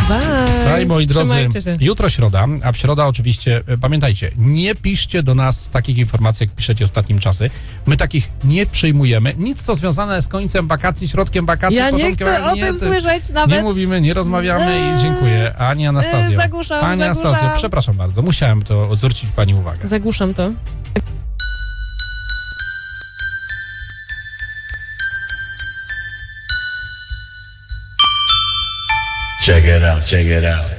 Bye, moi drodzy. Trzymajcie się. Jutro środa, a w środa oczywiście, pamiętajcie, nie piszcie do nas takich informacji, jak piszecie ostatnim czasy. My takich nie przyjmujemy. Nic, co związane z końcem wakacji, środkiem wakacji, Ja nie początkiem... chcę o tym słyszeć nawet. Nie mówimy, nie rozmawiamy i dziękuję. Ani Anastazjo. Zagłuszam, Pani Anastazjo, przepraszam bardzo, musiałem to zwrócić pani uwagę. Zagłuszam to. Check it out, check it out.